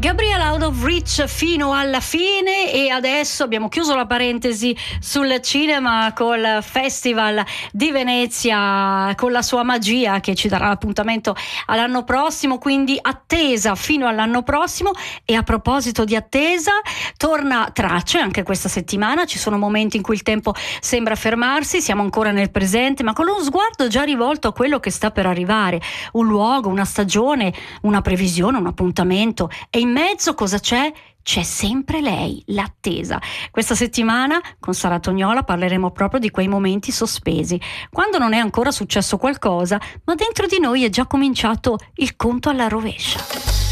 Gabriel Out of Reach fino alla fine, e adesso abbiamo chiuso la parentesi sul cinema col Festival di Venezia, con la sua magia che ci darà l'appuntamento all'anno prossimo, quindi attesa fino all'anno prossimo. E a proposito di attesa, torna Tracce anche questa settimana. Ci sono momenti in cui il tempo sembra fermarsi, siamo ancora nel presente ma con uno sguardo già rivolto a quello che sta per arrivare, un luogo, una stagione, una previsione, un appuntamento. E in mezzo cosa c'è? C'è sempre lei, l'attesa. Questa settimana con Sara Tognola parleremo proprio di quei momenti sospesi, quando non è ancora successo qualcosa, ma dentro di noi è già cominciato il conto alla rovescia.